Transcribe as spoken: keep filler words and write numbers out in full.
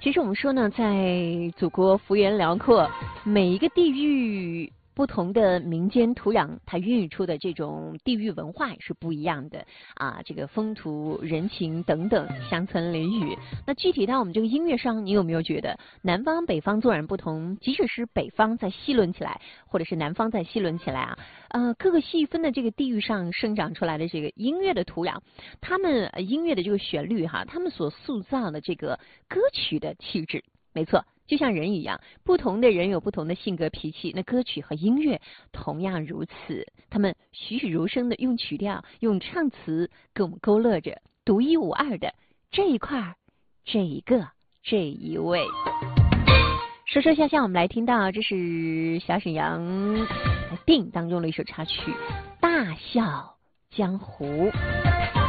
其实我们说呢，在祖国幅员辽阔，每一个地域不同的民间土壤，它孕育出的这种地域文化也是不一样的啊，这个风土人情等等，乡村邻语。那具体到我们这个音乐上，你有没有觉得南方北方纵然不同，即使是北方在西轮起来，或者是南方在西轮起来啊，呃，各个细分的这个地域上生长出来的这个音乐的土壤，他们音乐的这个旋律哈，他们所塑造的这个歌曲的气质，没错。就像人一样，不同的人有不同的性格脾气，那歌曲和音乐同样如此，他们栩栩如生的用曲调、用唱词给我们勾勒着独一无二的这一块、这一个、这一位。说说笑笑，我们来听到，这是小沈阳电影当中的一首插曲《大笑江湖》。